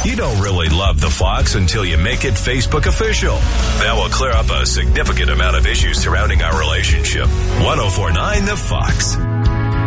You don't really love the Fox until you make it Facebook official. That will clear up a significant amount of issues surrounding our relationship. 104.9 The Fox.